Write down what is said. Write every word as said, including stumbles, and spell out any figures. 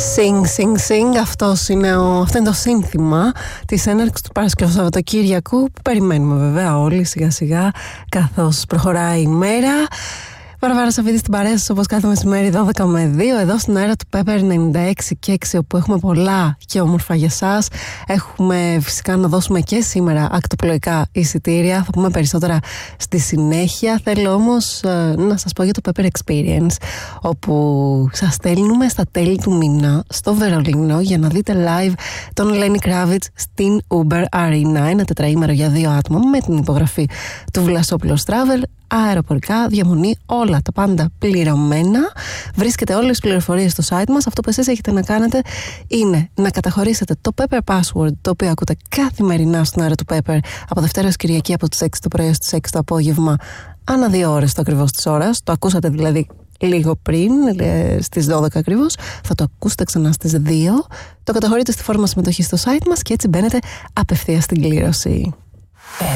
Sing, sing, sing. Αυτός είναι ο, αυτό είναι το σύνθημα της έναρξης του Παρασκευού Σαββατοκύριακου, που περιμένουμε βέβαια όλοι σιγά σιγά καθώς προχωράει η μέρα. Βαρβάρα Σαββίδη στην παρέα σας, όπως κάθε μεσημέρι δώδεκα με δύο, εδώ στην αέρα του Pepper ενενήντα έξι και έξι, όπου έχουμε πολλά και όμορφα για σας. Έχουμε φυσικά να δώσουμε και σήμερα ακτοπλοϊκά εισιτήρια, θα πούμε περισσότερα στη συνέχεια. Θέλω όμως ε, να σας πω για το Pepper Experience, όπου σας στέλνουμε στα τέλη του μήνα στο Βερολίνο για να δείτε live τον Lenny Kravitz στην Uber Arena, ένα τετραήμερο για δύο άτομα με την υπογραφή του Βλασόπουλος Travel. Αεροπορικά, διαμονή, όλα τα πάντα πληρωμένα. Βρίσκετε όλες τις πληροφορίες στο site μας. Αυτό που εσείς έχετε να κάνετε είναι να καταχωρήσετε το Pepper Password, το οποίο ακούτε καθημερινά στην αέρα του Pepper από Δευτέρα ως Κυριακή από τις έξι το πρωί στις έξι το απόγευμα, ανά δύο ώρες το ακριβώς της ώρας. Το ακούσατε δηλαδή λίγο πριν, στις δώδεκα ακριβώς. Θα το ακούσετε ξανά στις δύο. Το καταχωρείτε στη φόρμα συμμετοχή στο site μας και έτσι μπαίνετε απευθείας στην κλήρωση.